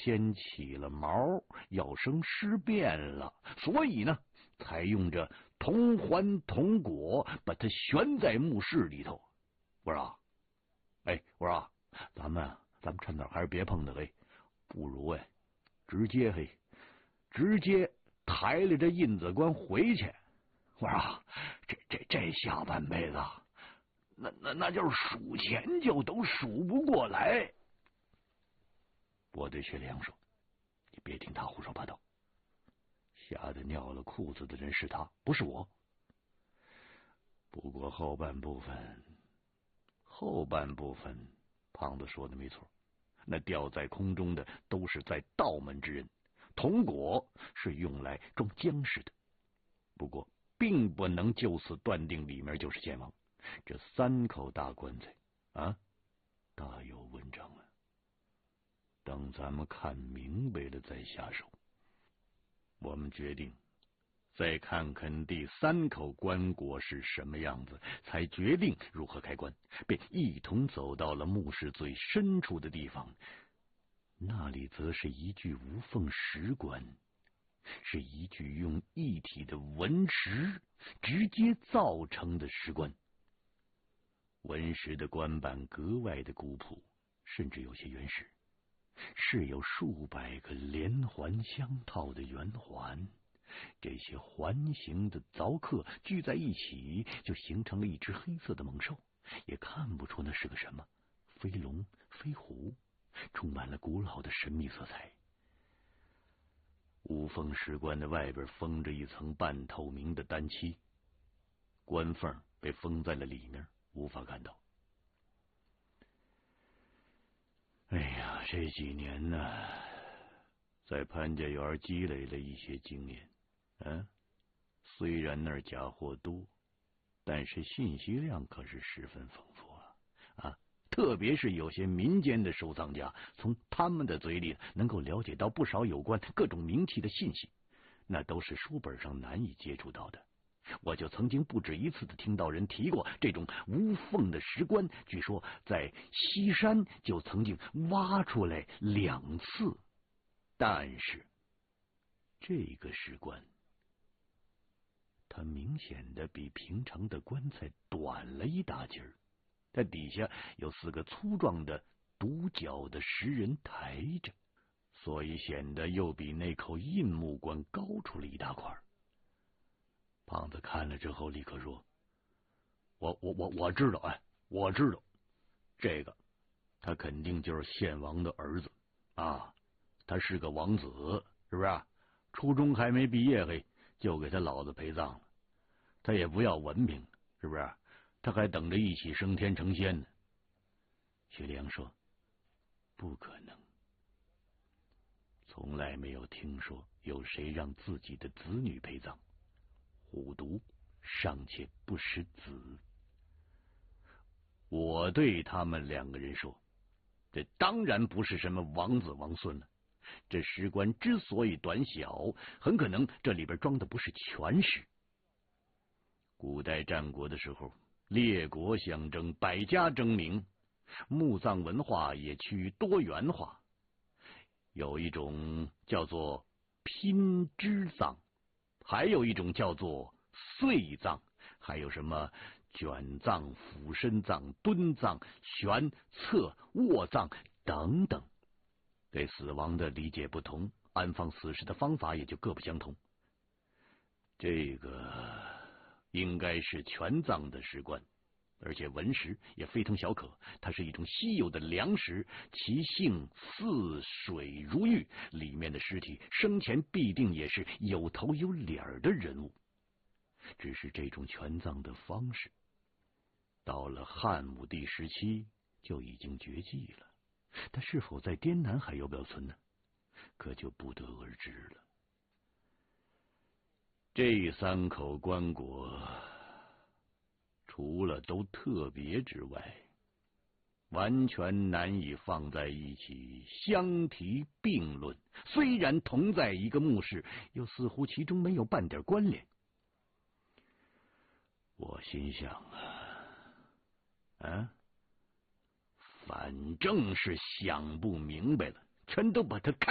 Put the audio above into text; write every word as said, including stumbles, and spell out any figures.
先起了毛，要生尸变了，所以呢，才用着铜环铜果把它悬在墓室里头。我说啊，哎，我说啊，咱们咱们趁早还是别碰它，嘿，不如哎，直接嘿，直接抬了这印子棺回去。我说啊，这这这下半辈子，那那那就是数钱就都数不过来。我对薛良说：“你别听他胡说八道，吓得尿了裤子的人是他，不是我。不过后半部分，后半部分，胖子说的没错，那吊在空中的都是在道门之人，铜果是用来装僵尸的。不过，并不能就此断定里面就是剑王。这三口大棺材啊，大有文章啊。等咱们看明白了再下手。我们决定再看看第三口棺椁是什么样子，才决定如何开棺，便一同走到了墓室最深处的地方。那里则是一具无缝石棺，是一具用一体的文石直接造成的石棺。文石的棺板格外的古朴，甚至有些原始，是有数百个连环相套的圆环，这些环形的凿刻聚在一起，就形成了一只黑色的猛兽，也看不出那是个什么，飞龙飞虎，充满了古老的神秘色彩。无缝石棺的外边封着一层半透明的丹漆，棺缝被封在了里面，无法看到。哎呀，这几年呢，在潘家园积累了一些经验。嗯，虽然那儿假货多，但是信息量可是十分丰富啊！啊，特别是有些民间的收藏家，从他们的嘴里能够了解到不少有关各种名器的信息，那都是书本上难以接触到的。我就曾经不止一次的听到人提过这种无缝的石棺，据说在西山就曾经挖出来两次，但是这个石棺它明显的比平常的棺材短了一大截儿，它底下有四个粗壮的独角的石人抬着，所以显得又比那口印木棺高出了一大块。胖子看了之后立刻说：“我我我我知道，哎，我知道，这个他肯定就是献王的儿子啊，他是个王子，是不是啊？初中还没毕业，嘿，就给他老子陪葬了。他也不要文凭，是不是？他还等着一起升天成仙呢。”薛良说：“不可能，从来没有听说有谁让自己的子女陪葬。虎毒尚且不食子。”我对他们两个人说：“这当然不是什么王子王孙了。这石棺之所以短小，很可能这里边装的不是全石。古代战国的时候，列国相争，百家争鸣，墓葬文化也趋于多元化。有一种叫做拼支葬，还有一种叫做碎葬，还有什么卷葬、俯身葬、蹲葬、悬侧卧葬等等。对死亡的理解不同，安放死尸的方法也就各不相同。这个应该是全葬的石棺，而且文石也非同小可，它是一种稀有的良石，其性似水如玉，里面的尸体生前必定也是有头有脸的人物。只是这种全葬的方式，到了汉武帝时期就已经绝迹了，它是否在滇南还有保存呢？可就不得而知了。这三口棺椁除了都特别之外，完全难以放在一起相提并论。虽然同在一个墓室，又似乎其中没有半点关联。我心想啊，啊，反正是想不明白了，全都把它开